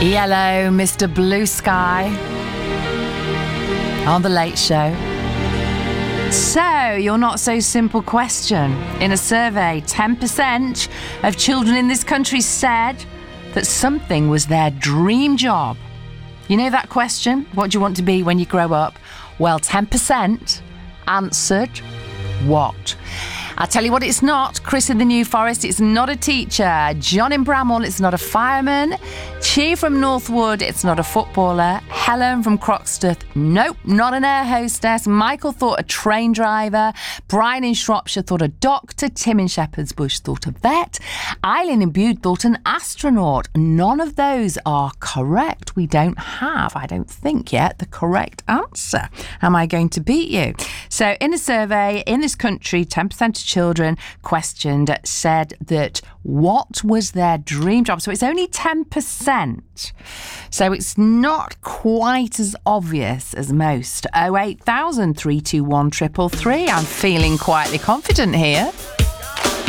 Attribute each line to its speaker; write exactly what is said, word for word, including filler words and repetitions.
Speaker 1: Yellow, Mister Blue Sky on The Late Show. So, your not so simple question. In a survey, ten percent of children in this country said that something was their dream job. You know that question? What do you want to be when you grow up? Well, ten percent answered what? I'll tell you what it's not. Chris in the New Forest, it's not a teacher. John in Bramwell, it's not a fireman. Chi from Northwood, it's not a footballer. Helen from Croxteth, nope, not an air hostess. Michael thought a train driver. Brian in Shropshire thought a doctor. Tim in Shepherd's Bush thought a vet. Eileen in Bude thought an astronaut. None of those are correct. We don't have, I don't think yet, the correct answer. Am I going to beat you? So in a survey in this country, ten percent of children questioned said that what was their dream job? So it's only ten percent. So it's not quite as obvious as most. oh eight thousand, three two one, three three three. I'm feeling quietly confident here.